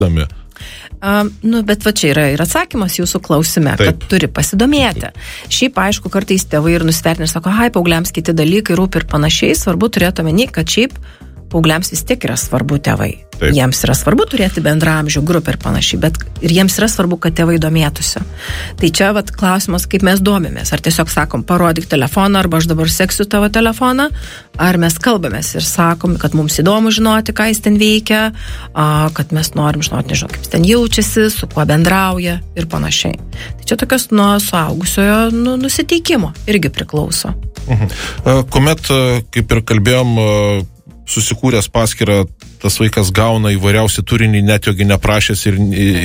Bet va čia yra ir atsakymas jūsų klausime, kad turi pasidomėti. Šiaip, aišku, kartais tėvai ir nusvertina ir sako, paaugliams kiti dalykai rūpi ir panašiai, svarbu turėti omeny, kad šiaip paaugliams vis tiek yra svarbu tėvai. Taip. Jiems yra svarbu turėti bendramžių grupę ir panašiai, bet ir jiems yra svarbu, kad tėvai domėtųsi. Tai čia vat klausimas, kaip mes domimės. Ar tiesiog sakom, parodyk telefoną, arba aš dabar seksiu tavo telefoną, ar mes kalbamės ir sakom, kad mums įdomu žinoti, ką jis ten veikia, kad mes norim žinoti, nežinau, kaip jis ten jaučiasi, su kuo bendrauja ir panašiai. Tai čia tokios nuo suaugusiojo nusiteikimo irgi priklauso. Kuomet, kaip ir kalbėjom, susikūręs paskyrą, tas vaikas gauna įvairiausią turinį, net jogi neprašęs ir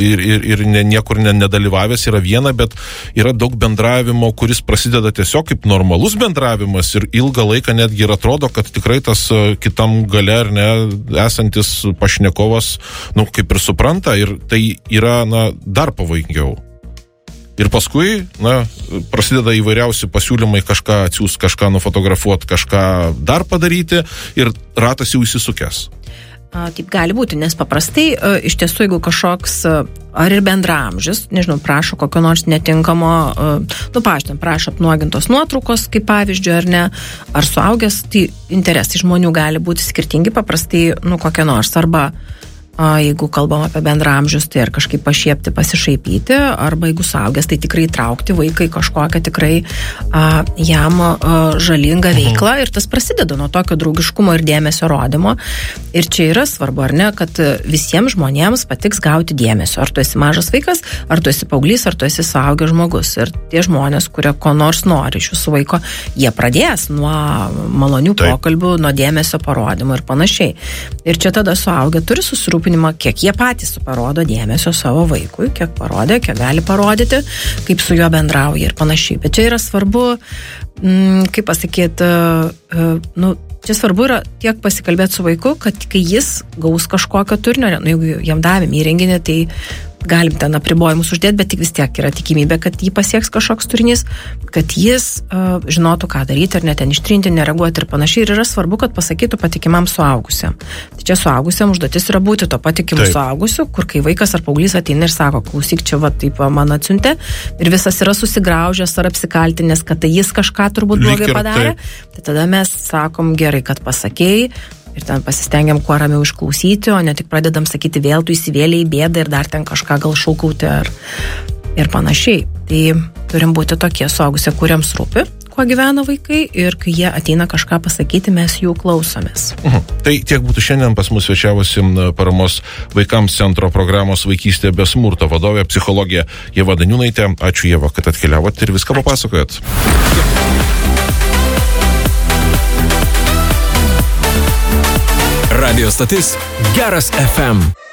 niekur nedalyvavęs, yra viena, bet yra daug bendravimo, kuris prasideda tiesiog kaip normalus bendravimas ir ilgą laiką netgi ir atrodo, kad tikrai tas kitam gale ar ne esantis pašnekovas, kaip ir supranta, ir tai yra, dar pavojingiau. Ir paskui, prasideda įvairiausi pasiūlymai kažką atsiųs, kažką nufotografuoti, kažką dar padaryti ir ratas jau įsisukęs. Taip gali būti, nes paprastai iš tiesų, jeigu kažkoks ar ir bendramžis, nežinau, prašo kokio nors netinkamo, pavyzdžiui, prašo apnuogintos nuotraukos, kaip pavyzdžiui, ar ne, ar suaugęs, tai interesai žmonių gali būti skirtingi, paprastai, kokie nors, arba jeigu kalbam apie bendramžius, tai ar kažkaip pašiepti, pasišaipyti, arba jeigu suaugęs, tai tikrai traukti vaiką į kažkokią tikrai jam žalingą veiklą ir tas prasideda nuo tokio draugiškumo ir dėmesio rodymo. Ir čia yra svarbu, ar ne, kad visiems žmonėms patiks gauti dėmesio. Ar tu esi mažas vaikas, ar tu esi paauglys, ar tu esi suaugęs žmogus. Ir tie žmonės, kurie ko nors nori iš jūsų vaiko, jie pradės nuo malonių pokalbių, nuo dėmesio parodymų ir panašiai. Ir čia tada suaugę turi susirūpinti, kiek jie patys parodo dėmesio savo vaikui, kiek parodė, kiek gali parodyti, kaip su juo bendrauja ir panašiai. Bet čia yra svarbu, kaip pasakyti, čia svarbu yra tiek pasikalbėti su vaiku, kad kai jis gaus kažkokio turinio, jeigu jam davėm įrenginį, tai galim ten apribojimus uždėti, bet tik vis tiek yra tikimybė, kad jį pasieks kažkoks turinys, kad jis žinotų, ką daryti, ar net ten ištrinti, nereaguoti ir panašiai. Ir yra svarbu, kad pasakytų patikimam suaugusiam. Tai čia suaugusiam užduotis yra būti to patikimu suaugusiu, kur kai vaikas ar paauglys ateina ir sako, klausyk, čia taip man atsiuntė, ir visas yra susigraužęs ar apsikaltinęs, kad tai jis kažką turbūt blogai padarė. Tai tada mes sakom, gerai, kad pasakėjai, ir ten pasistengiam kuo ramiau išklausyti, o ne tik pradedam sakyti, vėl tu įsivėlė į bėdą ir dar ten kažką gal šaukauti ir panašiai. Tai turim būti tokie suaugusie, kuriems rūpi, kuo gyvena vaikai, ir kai jie ateina kažką pasakyti, mes jų klausomės. Tai tiek būtų šiandien pas mus svečiavosi paramos vaikams centro programos Vaikystė be smurto vadovė, psichologė Ieva Daniūnaitė. Ačiū, Ieva, kad atkeliavot ir viską papasakojot. Radio stotis Geras FM.